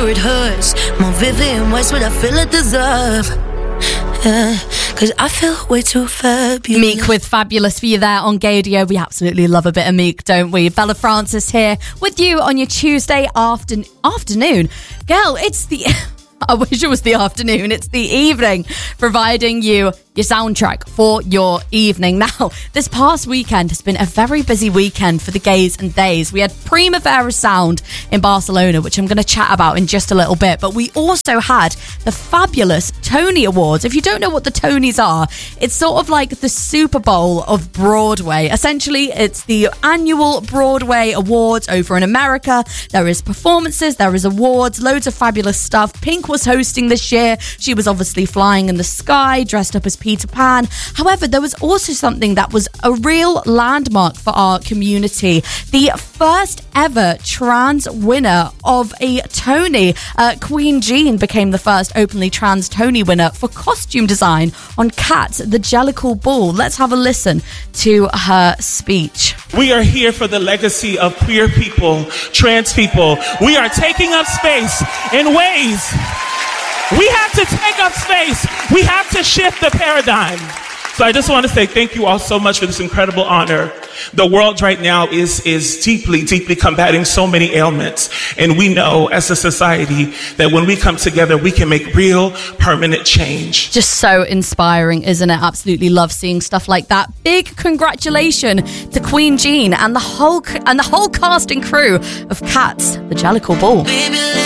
sure it hurts. More Vivian Westwood, I feel it deserve. Yeah, cause I feel way too fabulous. Meek with Fabulous for you there on Gaydio. We absolutely love a bit of Meek, don't we? Bella Francis here with you on your Tuesday afternoon. Girl, it's the... I wish it was the afternoon. It's the evening, providing you your soundtrack for your evening. Now, this past weekend has been a very busy weekend for the gays and theys. We had Primavera Sound in Barcelona, which I'm going to chat about in just a little bit. But we also had the fabulous Tony Awards. If you don't know what the Tonys are, it's sort of like the Super Bowl of Broadway. Essentially, it's the annual Broadway Awards over in America. There is performances, there is awards, loads of fabulous stuff. Pink was hosting this year. She was obviously flying in the sky, dressed up as Peter Pan. However, there was also something that was a real landmark for our community. The first ever trans winner of a Tony. Queen Jean became the first openly trans Tony winner for costume design on Cats, the Jellicle Ball. Let's have a listen to her speech. We are here for the legacy of queer people, trans people. We are taking up space in ways. We have to take up space. We have to shift the paradigm. So I just want to say thank you all so much for this incredible honor. The world right now is deeply, deeply combating so many ailments. And we know as a society that when we come together, we can make real, permanent change. Just so inspiring, isn't it? Absolutely love seeing stuff like that. Big congratulations to Queen Jean and the whole cast and crew of Cats, the Jellicle Ball. Baby,